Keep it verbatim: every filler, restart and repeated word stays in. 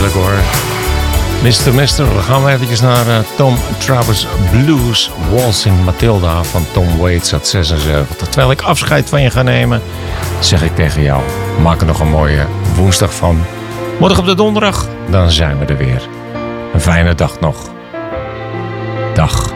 heerlijk hoor. mister Mister, dan gaan we eventjes naar uh, Tom Travers Blues Waltzing Matilda van Tom Waits uit zesenzeventig. Terwijl ik afscheid van je ga nemen, zeg ik tegen jou, maak er nog een mooie woensdag van. Morgen op de donderdag, dan zijn we er weer. Een fijne dag nog. Dag.